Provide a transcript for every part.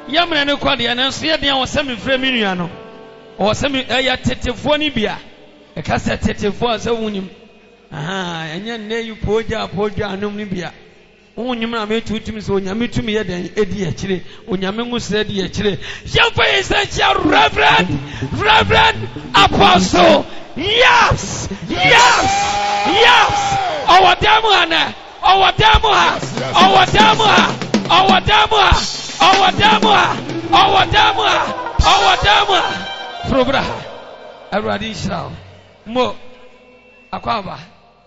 Yamna no kwade na so ye de an wose me frɛ me nua no. Wose me ya tetefo ni bia. E ka se tetefo ase wunim. Aha, enye nne yu poja anom ni bia. Wunyim na me tutum so onyame tumi ye den edi a kire. Onyame ngusre di a kire. Yemfa essential Reverend Apostle. Yes. Awadamana. Probra. Everybody shout. Mo. Akwaba.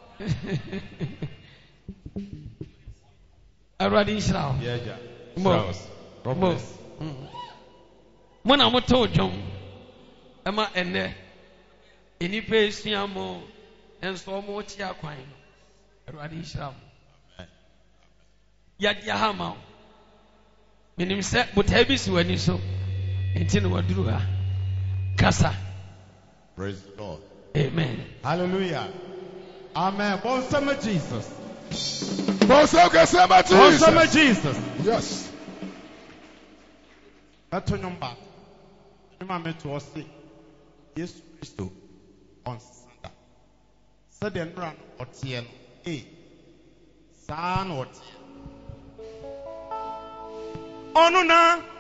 Everybody shout. Yeah. Mo. Mo na mo to dwom. Ema ene. Enipa esuamo enso mo chi akwan. Everybody shout. Ya hama. Minim se botabi si wani so. Enti no waduru ha. Kasa. Praise God. Amen. Hallelujah. Amen. Bonsama Jesus. Bonsama Jesus. Yes. That's number. Remember to us say, yes, Christo on Sunday. Sudden run or TN. Son or TN. Oh no.